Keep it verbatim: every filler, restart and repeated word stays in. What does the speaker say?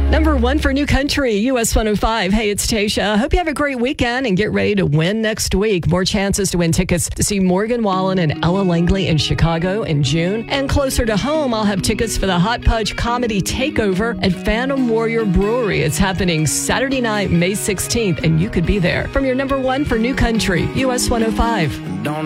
Number one for New Country, U S one oh five. Hey, it's Tasha. Hope you have a great weekend and get ready to win next week. More chances to win tickets to see Morgan Wallen and Ella Langley in Chicago in June. And closer to home, I'll have tickets for the Hot Pudge Comedy Takeover at Phantom Warrior Brewery. It's happening Saturday night, May sixteenth, and you could be there. From your number one for New Country, U S one oh five. Don't